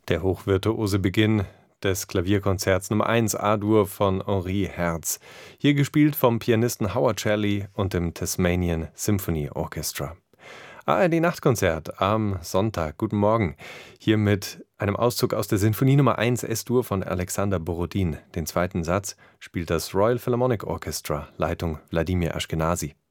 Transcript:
Der hochvirtuose Beginn des Klavierkonzerts Nummer 1 A-Dur von Henri Herz. Hier gespielt vom Pianisten Howard Shelley und dem Tasmanian Symphony Orchestra. ARD Nachtkonzert am Sonntag. Guten Morgen. Hier mit einem Auszug aus der Sinfonie Nummer 1 S-Dur von Alexander Borodin. Den zweiten Satz spielt das Royal Philharmonic Orchestra, Leitung Wladimir Ashkenazy.